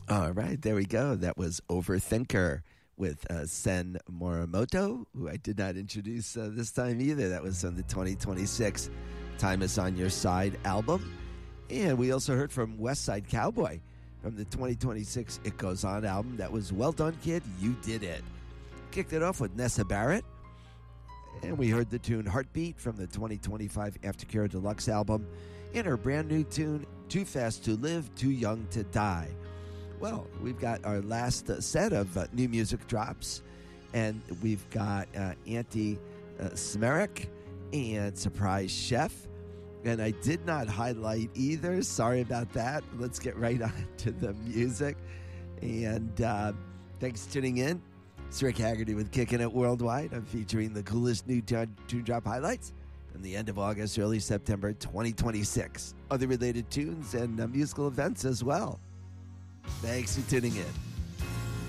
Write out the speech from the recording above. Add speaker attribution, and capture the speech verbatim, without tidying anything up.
Speaker 1: All right, there we go. That was Overthinker with uh, Sen Morimoto, who I did not introduce uh, this time either. That was on the twenty twenty-six Time Is On Your Side album. And we also heard from West Side Cowboy from the twenty twenty-six It Goes On album. That was Well Done, Kid, You Did It. Kicked it off with Nessa Barrett. And we heard the tune Heartbeat from the twenty twenty-five Aftercare Deluxe album. And her brand new tune, Too Fast to Live, Too Young to Die. Well, we've got our last uh, set of uh, new music drops, and we've got uh, Auntie uh, Smerick and Surprise Chef, and I did not highlight either. Sorry about that. Let's get right on to the music, and uh, thanks for tuning in. It's Rick Haggerty with Kicking It Worldwide. I'm featuring the coolest new tune drop highlights from the end of August, early September twenty twenty-six. Other related tunes and uh, musical events as well. Thanks for tuning in.